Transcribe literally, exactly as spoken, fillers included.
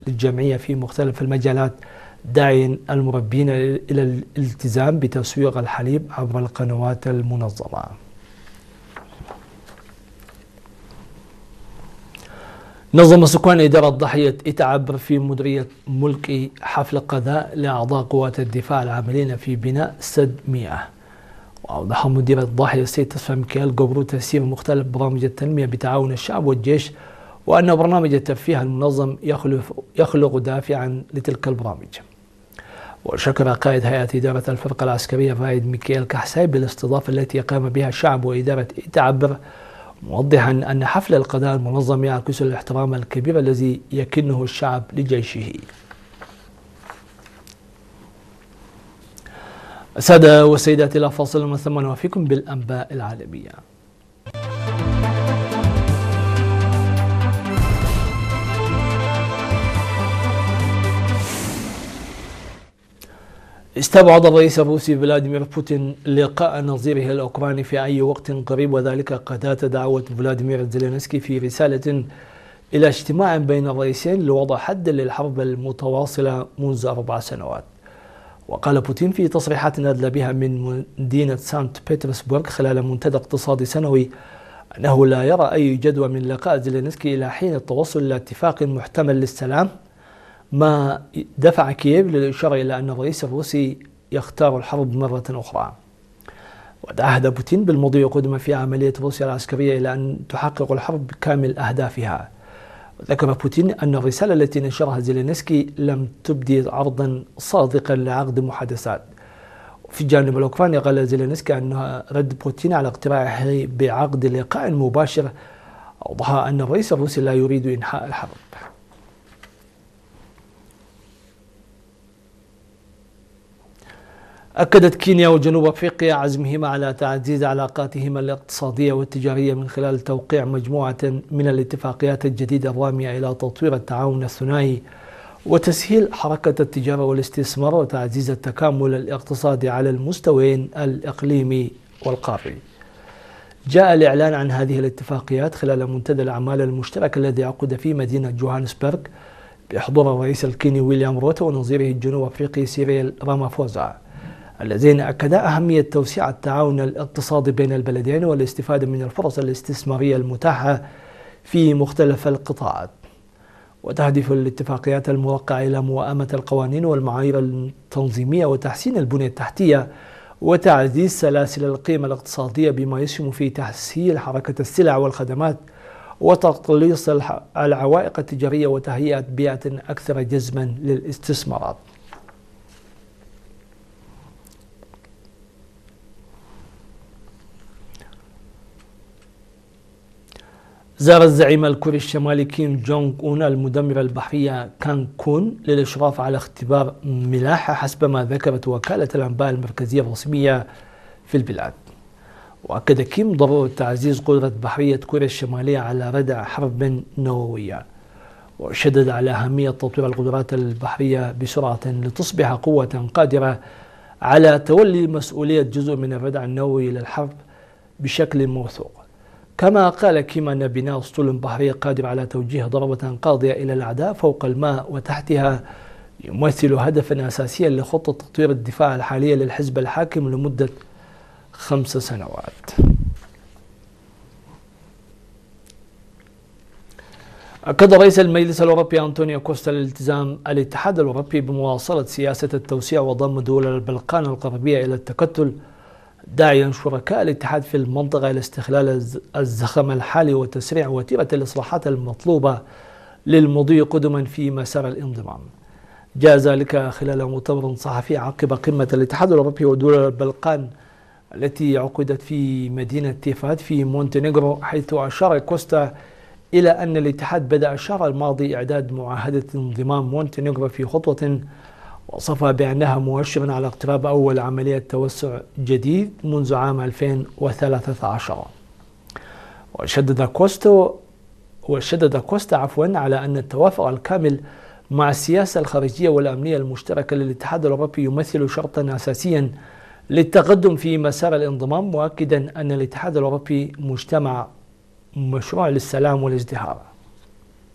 للجمعية في مختلف المجالات، داعيا المربين إلى الالتزام بتسويق الحليب عبر القنوات المنظمة. نظم سكان إدارة ضاحية إتعبر في مديرية ملكي حفل قضاء لأعضاء قوات الدفاع العاملين في بناء سد مياه. وأوضح مدير الضاحية السيد تصفى ميكائيل قبرو تسيير مختلف برامج التنمية بتعاون الشعب والجيش، وأن برنامج الترفيه المنظم يخلق, يخلق دافعا لتلك البرامج. وشكر قائد هيئة إدارة الفرقة العسكرية الرائد ميكائيل كحساي بالاستضافة التي قام بها الشعب وإدارة إتعبر، موضحا أن حفل القضاء المنظم يعكس الاحترام الكبير الذي يكنه الشعب لجيشه. سادة وسيدات، إلى فاصل من ثم نوافيكم بالأنباء العالمية. استبعد الرئيس الروسي فلاديمير بوتين لقاء نظيره الأوكراني في أي وقت قريب، وذلك قضاء دعوة فلاديمير زيلينسكي في رسالة إلى اجتماع بين الرئيسين لوضع حد للحرب المتواصلة منذ أربع سنوات. وقال بوتين في تصريحات أدلى بها من مدينة سانت بطرسبرغ خلال منتدى اقتصادي سنوي أنه لا يرى أي جدوى من لقاء زيلينسكي إلى حين التوصل إلى اتفاق محتمل للسلام، ما دفع كييف للإشارة إلى أن الرئيس الروسي يختار الحرب مرة أخرى. وتعهد بوتين بالمضي قدما في عملية روسيا العسكرية إلى أن تحقق الحرب بكامل أهدافها. وذكر بوتين أن الرسالة التي نشرها زيلينسكي لم تبدي عرضا صادقا لعقد محادثات. في الجانب الأوكراني قال زيلينسكي أن رد بوتين على اقتراحه بعقد لقاء مباشر أوضح أن الرئيس الروسي لا يريد إنهاء الحرب. أكدت كينيا وجنوب أفريقيا عزمهما على تعزيز علاقاتهما الاقتصادية والتجارية من خلال توقيع مجموعة من الاتفاقيات الجديدة الرامية إلى تطوير التعاون الثنائي وتسهيل حركة التجارة والاستثمار وتعزيز التكامل الاقتصادي على المستويين الإقليمي والقاري. جاء الإعلان عن هذه الاتفاقيات خلال منتدى الأعمال المشترك الذي عقد في مدينة جوهانسبرغ بحضور الرئيس الكيني ويليام روتو ونظيره الجنوب أفريقي سيريل رامافوزا، الذين أكدا أهمية توسيع التعاون الاقتصادي بين البلدين والاستفادة من الفرص الاستثمارية المتاحة في مختلف القطاعات. وتهدف الاتفاقيات الموقعة إلى موائمة القوانين والمعايير التنظيمية وتحسين البنية التحتية وتعزيز سلاسل القيمة الاقتصادية بما يسهم في تسهيل حركة السلع والخدمات وتقليص العوائق التجارية وتهيئة بيئة أكثر جذبا للاستثمارات. زار الزعيم الكوري الشمالي كيم جونغ أون المدمرة البحرية كانكون للإشراف على اختبار ملاحة حسب ما ذكرت وكالة الأنباء المركزية الرسمية في البلاد. وأكد كيم ضرورة تعزيز قدرة بحرية كوريا الشمالية على ردع حرب نووية، وشدد على أهمية تطوير القدرات البحرية بسرعة لتصبح قوة قادرة على تولي مسؤولية جزء من الردع النووي للحرب بشكل موثوق. كما قال كيم أن بناء أسطول بحري قادر على توجيه ضربة قاضية إلى الأعداء فوق الماء وتحتها يمثل هدفا أساسيا لخطة تطوير الدفاع الحالية للحزب الحاكم لمدة خمس سنوات. أكد رئيس المجلس الأوروبي أنطونيو كوستا الالتزام الاتحاد الأوروبي بمواصلة سياسة التوسيع وضم دول البلقان الغربية إلى التكتل، داعيا شركاء الاتحاد في المنطقة إلى استغلال الزخم الحالي وتسريع وتيرة الإصلاحات المطلوبة للمضي قدما في مسار الانضمام. جاء ذلك خلال مؤتمر صحفي عقب قمة الاتحاد الأوروبي ودول البلقان التي عقدت في مدينة تيفاد في مونتينيغرو، حيث أشار كوستا إلى أن الاتحاد بدأ الشهر الماضي إعداد معاهدة انضمام مونتينيغرو في خطوة وصفها بأنها مؤشر على اقتراب أول عملية توسع جديد منذ عام ألفين وثلاثة عشر. وشدد كوستا وشدد كوستا عفوا على أن التوافق الكامل مع السياسة الخارجية والأمنية المشتركة للاتحاد الأوروبي يمثل شرطا أساسيا للتقدم في مسار الانضمام، مؤكدا أن الاتحاد الأوروبي مجتمع مشروع للسلام والازدهار.